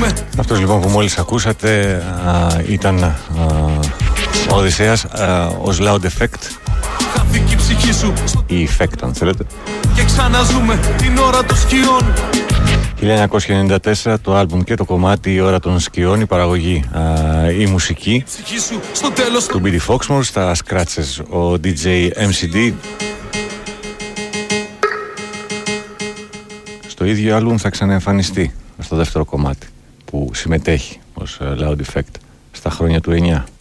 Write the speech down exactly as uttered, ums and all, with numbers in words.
Αυτός λοιπόν που μόλις ακούσατε α, ήταν α, ο Οδυσσέας α, ως Loud Effect ή Effect αν θέλετε. Και ξαναζούμε την ώρα των σκιών. χίλια εννιακόσια ενενήντα τέσσερα το άλμπουμ και το κομμάτι «Η ώρα των σκιών», η παραγωγή, α, η μουσική του Billy Foxmore, στα scratches ο ντι τζέι εμ σι ντι. Στο ίδιο άλμπουμ θα ξαναεμφανιστεί στο δεύτερο κομμάτι που συμμετέχει ως Loud Effect στα χρόνια του εννιά.